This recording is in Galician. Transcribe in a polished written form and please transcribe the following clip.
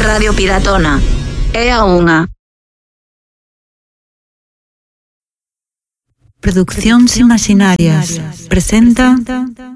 Radio Piratona. É a unha. Produccións Imaginarias presenta